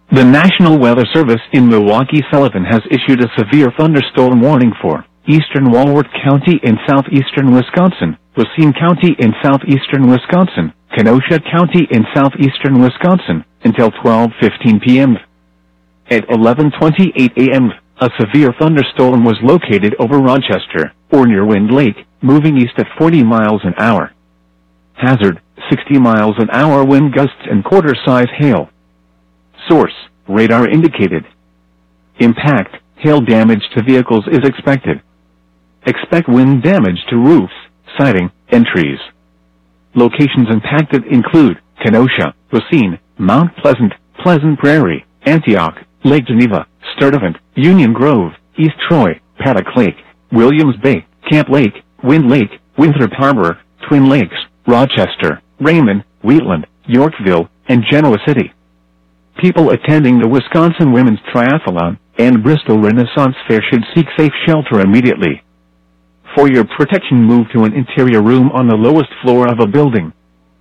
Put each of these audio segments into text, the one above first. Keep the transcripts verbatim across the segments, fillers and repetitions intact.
The National Weather Service in Milwaukee-Sullivan has issued a severe thunderstorm warning for eastern Walworth County in southeastern Wisconsin, Racine County in southeastern Wisconsin, Kenosha County in southeastern Wisconsin, until twelve fifteen p m At eleven twenty-eight a m, a severe thunderstorm was located over Rochester, or near Wind Lake, moving east at forty miles an hour. Hazard, sixty miles an hour wind gusts and quarter-size hail. Source, radar indicated. Impact, hail damage to vehicles is expected. Expect wind damage to roofs, siding, and trees. Locations impacted include Kenosha, Racine, Mount Pleasant, Pleasant Prairie, Antioch, Lake Geneva, Sturtevant, Union Grove, East Troy, Paddock Lake, Williams Bay, Camp Lake, Wind Lake, Winthrop Harbor, Twin Lakes, Rochester, Raymond, Wheatland, Yorkville, and Genoa City. People attending the Wisconsin Women's Triathlon and Bristol Renaissance Fair should seek safe shelter immediately. For your protection, move to an interior room on the lowest floor of a building.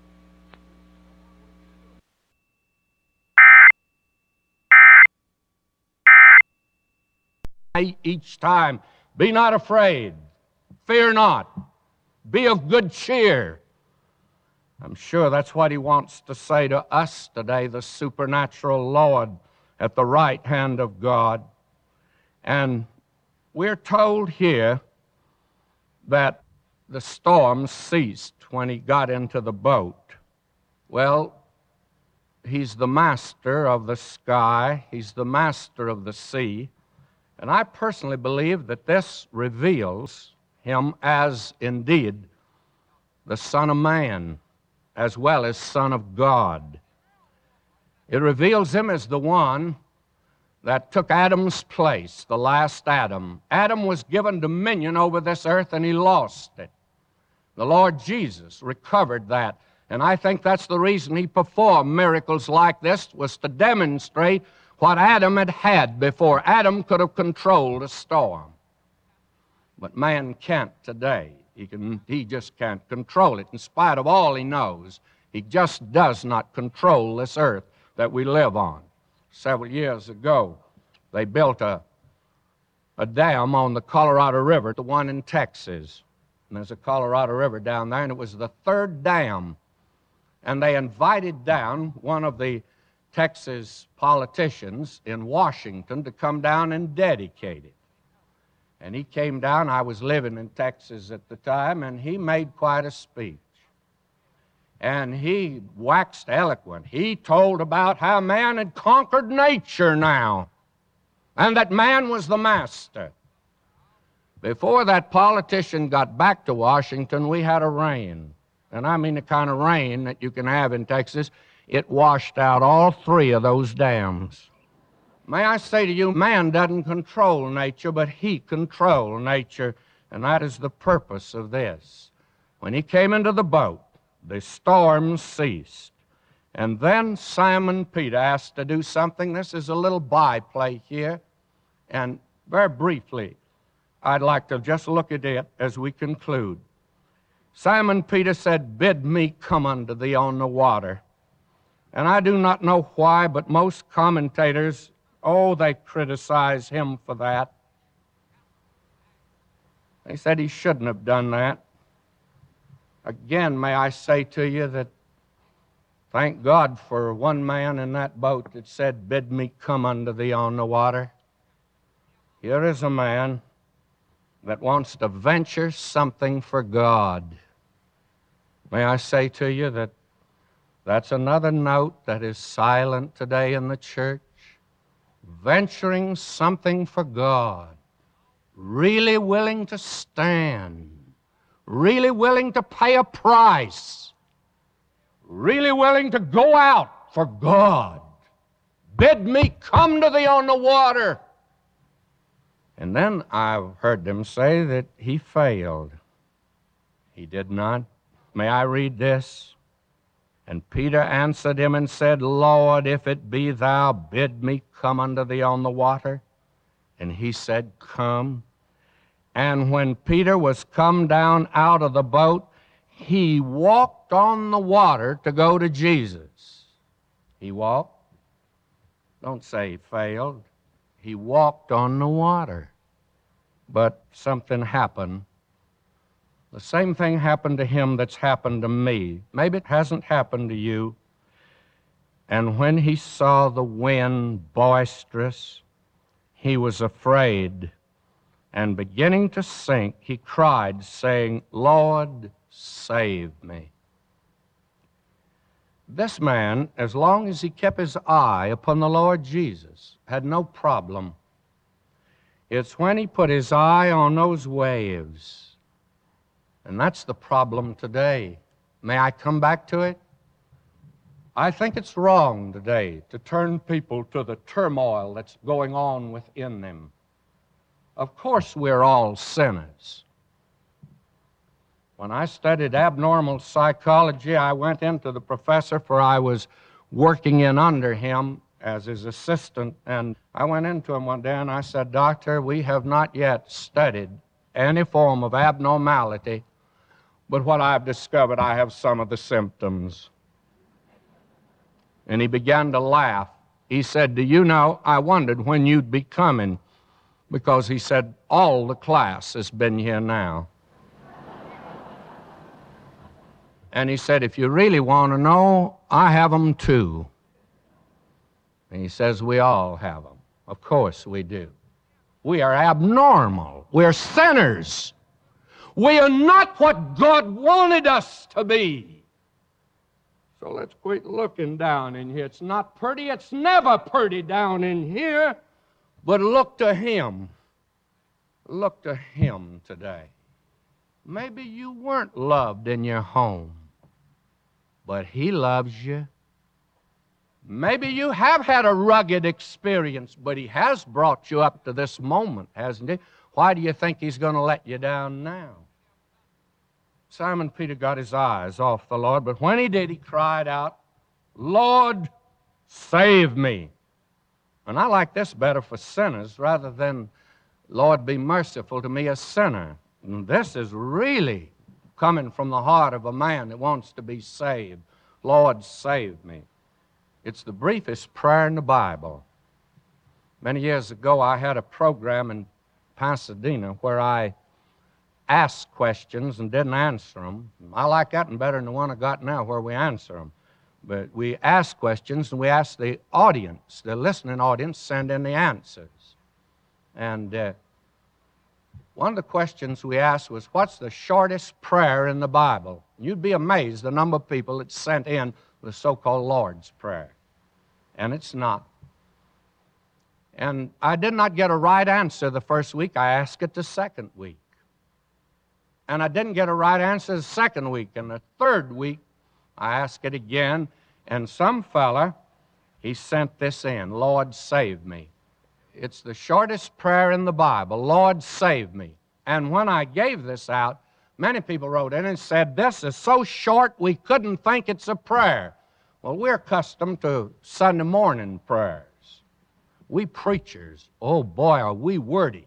Each time, be not afraid, fear not, be of good cheer. I'm sure that's what he wants to say to us today, the supernatural Lord at the right hand of God. And we're told here that the storm ceased when he got into the boat. Well, he's the master of the sky, he's the master of the sea, and I personally believe that this reveals him as indeed the Son of Man, as well as Son of God. It reveals him as the one that took Adam's place, the last Adam. Adam was given dominion over this earth and he lost it. The Lord Jesus recovered that. And I think that's the reason he performed miracles like this, was to demonstrate what Adam had had before. Adam could have controlled a storm. But man can't today. He, can, he just can't control it. In spite of all he knows, he just does not control this earth that we live on. Several years ago, they built a, a dam on the Colorado River, the one in Texas. And there's a Colorado River down there, and it was the third dam. And they invited down one of the Texas politicians in Washington to come down and dedicate it. And he came down. I was living in Texas at the time, and he made quite a speech. And he waxed eloquent. He told about how man had conquered nature now, and that man was the master. Before that politician got back to Washington, we had a rain. And I mean the kind of rain that you can have in Texas. It washed out all three of those dams. May I say to you, man doesn't control nature, but he controls nature, and that is the purpose of this. When he came into the boat, the storm ceased. And then Simon Peter asked to do something. This is a little byplay here. And very briefly, I'd like to just look at it as we conclude. Simon Peter said, "Bid me come unto thee on the water." And I do not know why, but most commentators, oh, they criticize him for that. They said he shouldn't have done that. Again, may I say to you that thank God for one man in that boat that said, "Bid me come unto thee on the water." Here is a man that wants to venture something for God. May I say to you that that's another note that is silent today in the church. Venturing something for God. Really willing to stand. Really willing to pay a price. Really willing to go out for God. Bid me come to thee on the water. And then I've heard them say that he failed. He did not. May I read this? And Peter answered him and said, "Lord, if it be thou, bid me come unto thee on the water." And he said, "Come." And when Peter was come down out of the boat, he walked on the water to go to Jesus. He walked. Don't say he failed. He walked on the water. But something happened. The same thing happened to him that's happened to me. Maybe it hasn't happened to you. And when he saw the wind boisterous, he was afraid. And beginning to sink, he cried, saying, Lord, save me. This man, as long as he kept his eye upon the Lord Jesus, had no problem. It's when he put his eye on those waves. And that's the problem today. May I come back to it? I think it's wrong today to turn people to the turmoil that's going on within them. Of course, we're all sinners. When I studied abnormal psychology, I went into the professor, for I was working in under him as his assistant, and I went into him one day and I said, Doctor, we have not yet studied any form of abnormality, but what I've discovered, I have some of the symptoms. And he began to laugh. He said, do you know, I wondered when you'd be coming, because he said, all the class has been here now. And he said, if you really want to know, I have them too. And he says, we all have them. Of course we do. We are abnormal. We're sinners. We are not what God wanted us to be. So let's quit looking down in here. It's not pretty. It's never pretty down in here. But look to Him. Look to Him today. Maybe you weren't loved in your home, but He loves you. Maybe you have had a rugged experience, but He has brought you up to this moment, hasn't He? Why do you think He's going to let you down now? Simon Peter got his eyes off the Lord, but when he did, he cried out, Lord, save me. And I like this better for sinners rather than, Lord, be merciful to me, a sinner. And this is really coming from the heart of a man that wants to be saved. Lord, save me. It's the briefest prayer in the Bible. Many years ago, I had a program in Pasadena where I asked questions and didn't answer them. I like that one better than the one I got now where we answer them. But we asked questions and we asked the audience, the listening audience, send in the answers. And uh, one of the questions we asked was, what's the shortest prayer in the Bible? You'd be amazed the number of people that sent in the so-called Lord's Prayer. And it's not. And I did not get a right answer the first week. I asked it the second week. And I didn't get a right answer the second week. And the third week, I asked it again. And some fella, he sent this in, Lord, save me. It's the shortest prayer in the Bible, Lord, save me. And when I gave this out, many people wrote in and said, this is so short we couldn't think it's a prayer. Well, we're accustomed to Sunday morning prayers. We preachers, oh boy, are we wordy.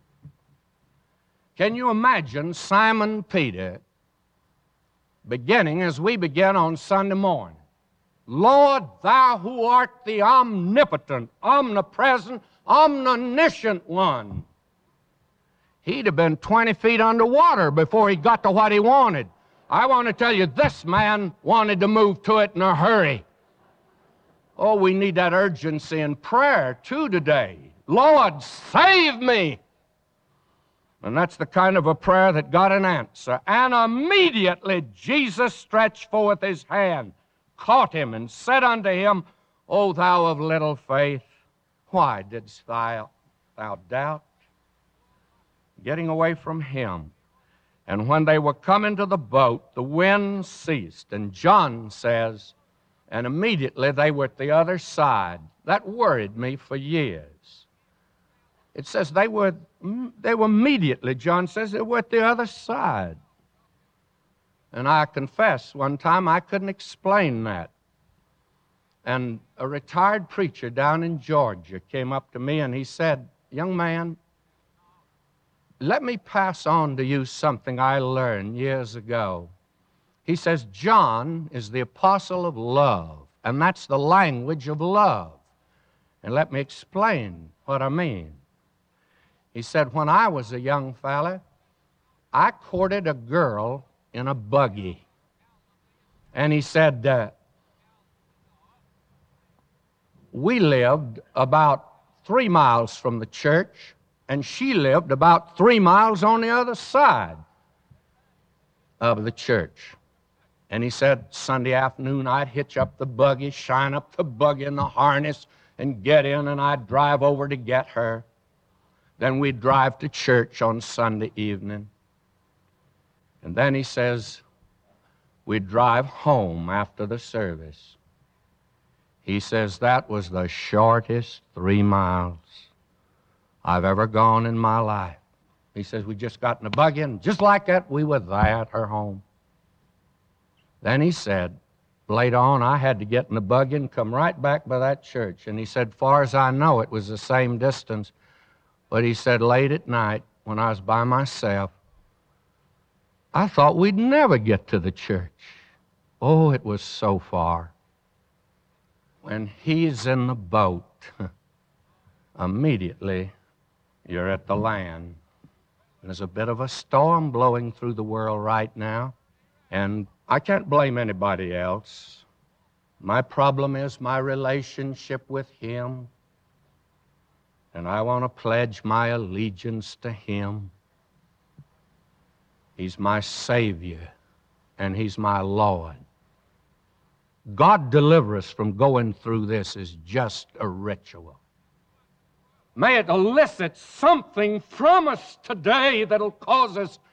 Can you imagine Simon Peter beginning as we begin on Sunday morning? Lord, thou who art the omnipotent, omnipresent, omniscient one. He'd have been twenty feet underwater before he got to what he wanted. I want to tell you, this man wanted to move to it in a hurry. Oh, we need that urgency in prayer, too, today. Lord, save me. And that's the kind of a prayer that got an answer. And immediately Jesus stretched forth His hand, caught him, and said unto him, O thou of little faith, why didst thou, thou doubt? Getting away from him. And when they were coming to the boat, the wind ceased. And John says, and immediately they were at the other side. That worried me for years. It says they were, they were immediately, John says, they were at the other side. And I confess, one time I couldn't explain that. And a retired preacher down in Georgia came up to me and he said, young man, let me pass on to you something I learned years ago. He says, John is the apostle of love, and that's the language of love. And let me explain what I mean. He said, when I was a young fella, I courted a girl in a buggy. And he said, uh, we lived about three miles from the church, and she lived about three miles on the other side of the church. And he said, Sunday afternoon, I'd hitch up the buggy, shine up the buggy in the harness, and get in, and I'd drive over to get her. Then we'd drive to church on Sunday evening. And then he says, we'd drive home after the service. He says, that was the shortest three miles I've ever gone in my life. He says, we just got in a buggy, and just like that, we were there at her home. Then he said, later on, I had to get in the buggy and come right back by that church. And he said, far as I know, it was the same distance. But he said, late at night, when I was by myself, I thought we'd never get to the church. Oh, it was so far. When he's in the boat, immediately you're at the land. There's a bit of a storm blowing through the world right now, and I can't blame anybody else. My problem is my relationship with him, and I want to pledge my allegiance to him. He's my Savior, and he's my Lord. God deliver us from going through this as just a ritual. May it elicit something from us today that'll cause us